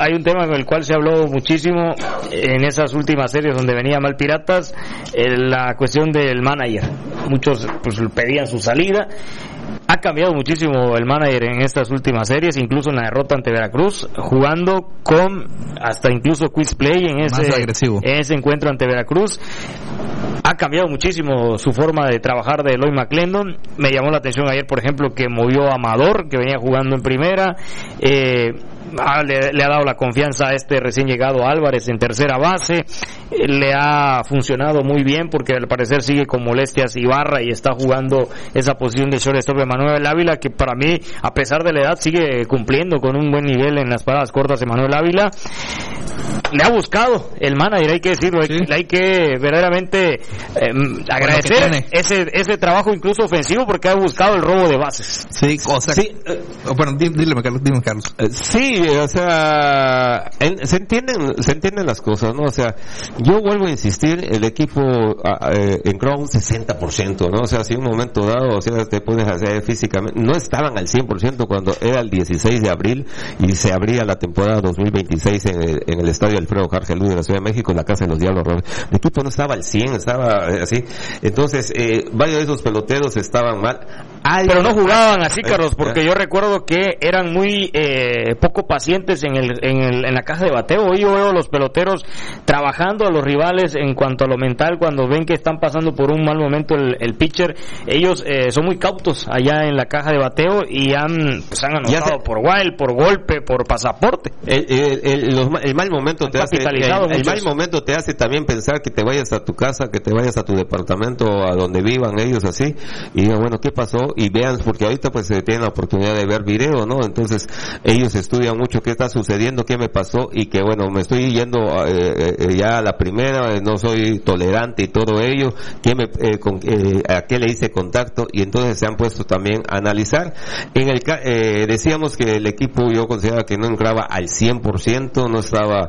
hay un tema con el cual se habló muchísimo en esas últimas series donde venía mal Piratas, la cuestión del manager. Muchos pues pedían su salida. Ha cambiado muchísimo el manager en estas últimas series, incluso en la derrota ante Veracruz, jugando con hasta incluso quiz play en ese encuentro ante Veracruz. Ha cambiado muchísimo su forma de trabajar de Eloy McClendon. Me llamó la atención ayer, por ejemplo, que movió a Amador, que venía jugando en primera. Le ha dado la confianza a este recién llegado Álvarez en tercera base. Le ha funcionado muy bien porque al parecer sigue con molestias Ibarra y está jugando esa posición de shortstop Emanuel Ávila, que para mí, a pesar de la edad, sigue cumpliendo con un buen nivel en las paradas cortas. Emanuel Ávila le ha buscado el manager, hay que decirlo, sí. Hay que verdaderamente agradecer ese trabajo incluso ofensivo, porque ha buscado el robo de bases. Sí, o sea, sí, bueno, dime Carlos. Sí, o sea, se entienden las cosas, ¿no? O sea, yo vuelvo a insistir, el equipo entró a un 60%, ¿no? O sea, si un momento dado, o sea, te pones a hacer físicamente, no estaban al 100% cuando era el 16 de abril y se abría la temporada 2026 en el estadio Alfredo Jargelú de la Ciudad de México, en la Casa de los Diablos Rojos. El equipo no estaba al 100, estaba así. Entonces, varios de esos peloteros estaban mal. Pero no jugaban así, Carlos, porque yo recuerdo que eran muy poco pacientes en la caja de bateo. Hoy yo veo a los peloteros trabajando a los rivales en cuanto a lo mental, cuando ven que están pasando por un mal momento el pitcher. Ellos son muy cautos allá en la caja de bateo y han anotado por wild, por golpe, por pasaporte. El mal momento te hace, el mal momento te hace también pensar que te vayas a tu casa, que te vayas a tu departamento, a donde vivan ellos así, y digan, bueno, ¿qué pasó? Y vean, porque ahorita pues se tienen la oportunidad de ver video, ¿no? Entonces ellos estudian mucho qué está sucediendo, qué me pasó, y que bueno, me estoy yendo ya a la primera, no soy tolerante y todo ello, a qué le hice contacto, y entonces se han puesto también a analizar. Decíamos que el equipo, yo consideraba que no entraba al 100%, no estaba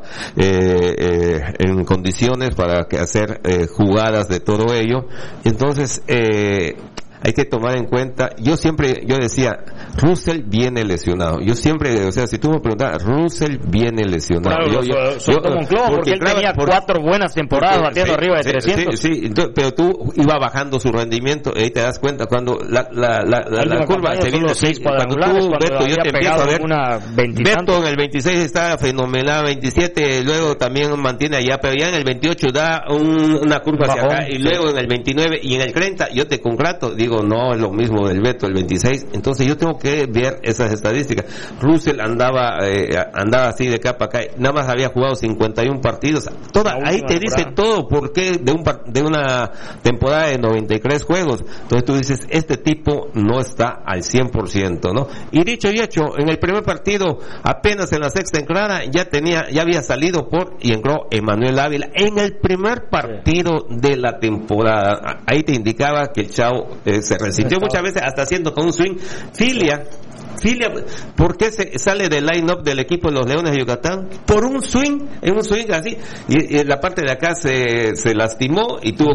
en condiciones para hacer jugadas de todo ello. Entonces hay que tomar en cuenta, yo decía, Russell viene lesionado. Yo siempre, o sea, si tú me preguntas, Russell viene lesionado. Claro, yo como un clon, porque él tenía 4 buenas temporadas bateando arriba de 300. Sí, entonces, pero tú iba bajando su rendimiento, y ahí te das cuenta cuando la curva se viene así, cuando tú, Beto, yo te empiezo a ver, Beto en el 26 está fenomenal, 27, luego también mantiene allá, pero ya en el 28 da una curva hacia acá, y luego en el 29 y en el 30, yo te congrato, digo, no es lo mismo del Beto, el 26, entonces yo tengo que ver esas estadísticas. Russell andaba así de capa acá, nada más había jugado 51 partidos, ahí te dice todo, porque de una temporada de 93 juegos, entonces tú dices, este tipo no está al 100%, ¿no? Y dicho y hecho, en el primer partido, apenas en la sexta entrada, ya había salido y entró Emanuel Ávila, en el primer partido de la temporada, ahí te indicaba que el chavo se resintió muchas veces, hasta haciendo con un swing. Filia, ¿por qué se sale del line-up del equipo de los Leones de Yucatán? Por un swing, así, y en la parte de acá se lastimó y tuvo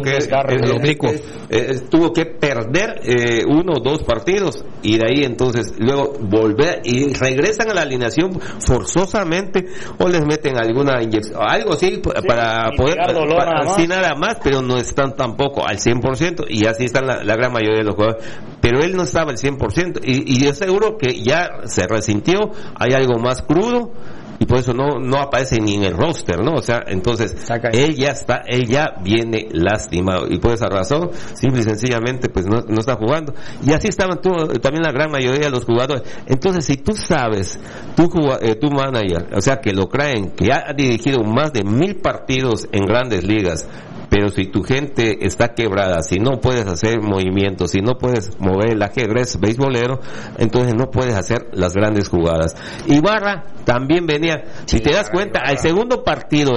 que perder 1 o 2 partidos, y de ahí entonces luego volver y regresan a la alineación forzosamente, o les meten alguna inyección, algo así para poder sin nada más, pero no están tampoco al 100%, y así están la gran mayoría de los jugadores, pero él no estaba al 100%, y yo seguro que ya se resintió, hay algo más crudo, y por eso no aparece ni en el roster, ¿no? O sea, entonces él ya viene lastimado, y por esa razón, simple y sencillamente, pues no está jugando. Y así estaban también la gran mayoría de los jugadores. Entonces, si tú sabes, tu manager, o sea, que lo creen, que ha dirigido más de 1000 partidos en grandes ligas, pero si tu gente está quebrada, si no puedes hacer movimientos, si no puedes mover el ajedrez beisbolero, entonces no puedes hacer las grandes jugadas. Ibarra también venía, si te das cuenta, al segundo partido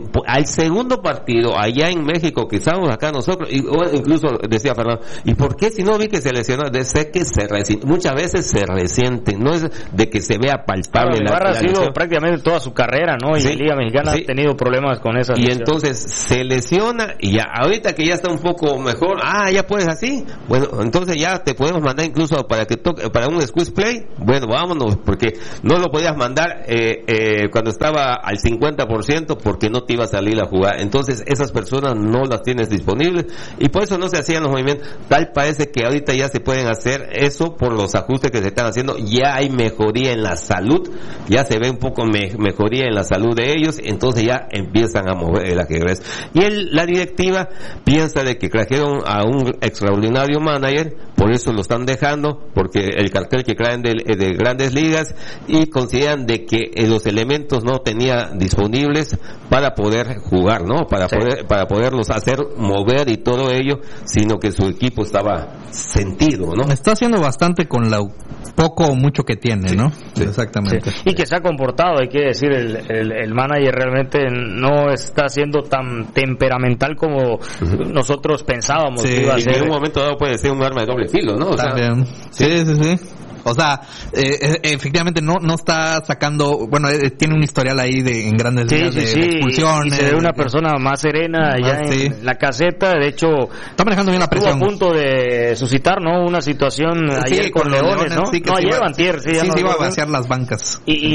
allá en México, que estábamos acá nosotros, incluso decía Fernando, ¿y por qué si no vi que se lesionó? Sé que muchas veces se resiente, no es de que se vea palpable. Ibarra ha sido prácticamente toda su carrera, ¿no? Y en Liga Mexicana ha tenido problemas con esas. Y entonces se lesiona, semana y ya, ahorita que ya está un poco mejor, ya puedes así, bueno, entonces ya te podemos mandar incluso para que toque, para un squeeze play, bueno, vámonos, porque no lo podías mandar cuando estaba al 50% porque no te iba a salir a jugar. Entonces esas personas no las tienes disponibles y por eso no se hacían los movimientos. Tal parece que ahorita ya se pueden hacer eso por los ajustes que se están haciendo. Ya hay mejoría en la salud, ya se ve un poco mejoría en la salud de ellos, entonces ya empiezan a mover el ajedrez. Y la directiva piensa de que trajeron a un extraordinario manager, por eso lo están dejando, porque el cartel que traen de Grandes Ligas, y consideran de que los elementos no tenía disponibles para poder jugar, ¿no? Para poderlos hacer mover y todo ello, sino que su equipo estaba sentido, ¿no? Está haciendo bastante con la poco o mucho que tiene, ¿no? Sí. Exactamente. Sí. Y que se ha comportado, hay que decir, el manager realmente no está siendo tan temperamental como nosotros pensábamos que iba a ser. En un momento dado puede ser un arma de doble filo, ¿no? También. Sí. O sea, efectivamente no está sacando, bueno, tiene un historial ahí en Grandes Ligas de expulsiones. Y se ve una persona más serena en la caseta, de hecho está manejando bien la presión. Estuvo a punto de suscitar, ¿no? Una situación ayer con Leones, ¿no? Sí, ayer o antier, se iba a vaciar las bancas. Y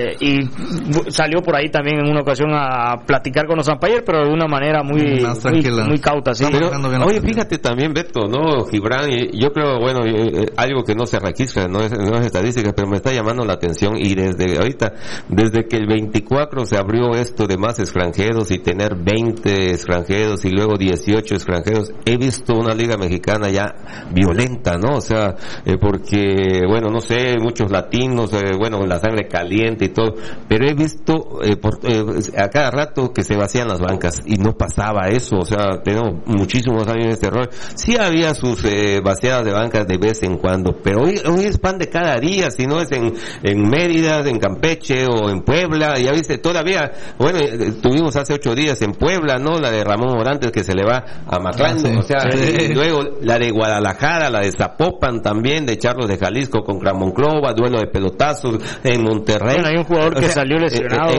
salió por ahí también en una ocasión a platicar con los umpires, pero de una manera muy cauta, sí. Pero, oye, fíjate también, Beto, ¿no? Gibran, yo creo, bueno, algo que no se registra, no es estadística, pero me está llamando la atención, y desde que el 24 se abrió esto de más extranjeros y tener 20 extranjeros y luego 18 extranjeros, he visto una liga mexicana ya violenta, ¿no? O sea, porque, bueno, no sé, muchos latinos, bueno, la sangre caliente y todo, pero he visto a cada rato que se vacían las bancas y no pasaba eso. O sea, tenemos muchísimos años en este error. Sí había sus vaciadas de bancas de vez en cuando, pero hoy es pan de cada día, si no es en Mérida, en Campeche o en Puebla. Ya viste, todavía, bueno, tuvimos hace 8 días en Puebla, ¿no? La de Ramón Orantes que se le va a Maclán, o sea, y luego la de Guadalajara, la de Zapopan también, de Charlos de Jalisco con Monclova, duelo de pelotazos en Monterrey. Bueno, hay un jugador que salió lesionado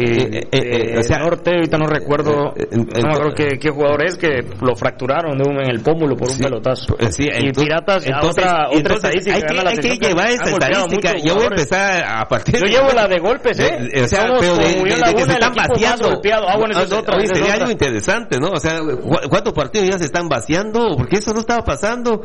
norte, ahorita no recuerdo, qué jugador es, que lo fracturaron en el pómulo por un pelotazo. Y Piratas, otra estadística. Hay que llevar esta estadística. Yo voy a empezar a partir. Yo llevo la de golpes, o sea, pero de que se están vaciando. Sería algo interesante, ¿no? O sea, ¿cuántos partidos ya se están vaciando? Porque eso no estaba pasando.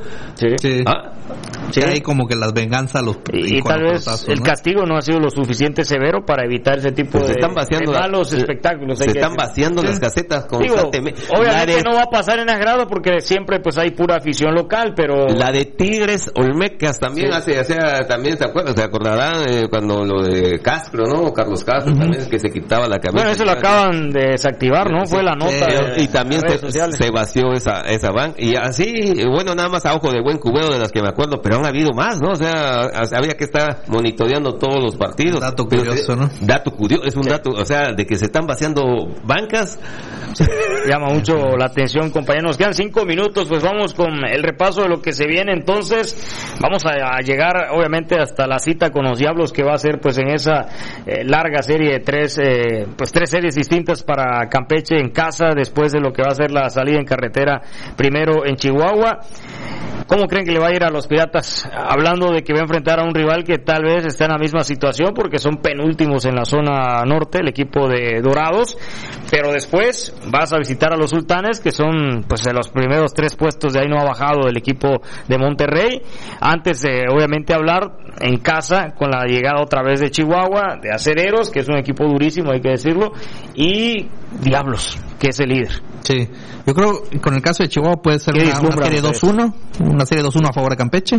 Sí, hay como que las venganzas y tal vez el castigo no ha sido lo suficiente severo para evitar ese tipo de malos espectáculos. Se están vaciando las casetas constantemente. Obviamente no va a pasar en agrado porque siempre pues hay pura afición local, pero la de Tigres Olmecas también también se acordarán cuando lo de Castro, ¿no? Carlos Castro también, que se quitaba la camisa. Bueno, eso lo acaban de desactivar, ¿no? Fue la nota y también se vació esa banca, y así, bueno, nada más a ojo de buen cubero de las que me acuerdo, pero han habido más, ¿no? O sea, había que estar monitoreando todos los partidos. Dato curioso, ¿no? Dato curioso, es un dato, o sea, de que se están vaciando bancas. Llama mucho la atención, compañeros. Nos quedan 5 minutos, pues vamos con el repaso de lo que se viene. Entonces, vamos a llegar, obviamente, hasta la cita con los Diablos, que va a ser, pues, en esa larga serie de 3 series distintas para Campeche en casa, después de lo que va a ser la salida en carretera, primero en Chihuahua. ¿Cómo creen que le va a ir a los Piratas? Hablando de que va a enfrentar a un rival que tal vez está en la misma situación porque son penúltimos en la zona norte, el equipo de Dorados, pero después vas a visitar a los Sultanes, que son pues de los primeros 3 puestos, de ahí no ha bajado el equipo de Monterrey, antes de obviamente hablar en casa con la llegada otra vez de Chihuahua, de Acereros, que es un equipo durísimo, hay que decirlo, y Diablos, que es el líder. Sí, yo creo que con el caso de Chihuahua puede ser una serie 2-1, una serie 2-1 a favor de Campeche.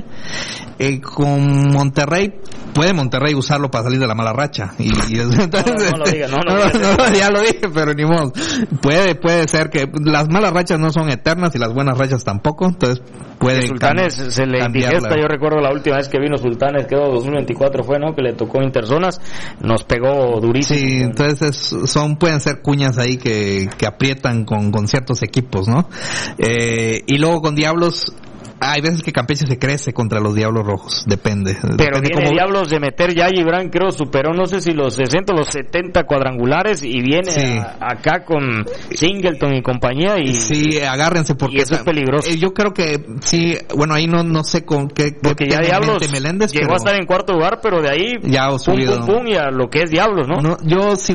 Con Monterrey, puede Monterrey usarlo para salir de la mala racha. Entonces, no lo diga, ya lo dije, pero ni modo. Puede ser que las malas rachas no son eternas y las buenas rachas tampoco, entonces puede Sultanes se le indigesta. Yo recuerdo la última vez que vino Sultanes, quedó 2024 fue, ¿no? Que le tocó Interzonas, nos pegó durísimo. Sí, entonces pueden ser cuñas ahí que aprietan con ciertos equipos, ¿no? Y luego con Diablos, hay veces que Campeche se crece contra los Diablos Rojos, depende. Pero viene Diablos de meter ya, Gibran, creo, superó, no sé si los 60 o los 70 cuadrangulares, y viene acá con Singleton y compañía, y sí, agárrense, porque eso es peligroso. Yo creo que sí, bueno, ahí no sé con qué, porque ya Diablos Meléndez llegó a estar en cuarto lugar, pero de ahí ya ha subido. Pum, y a lo que es Diablos, ¿no? Yo sí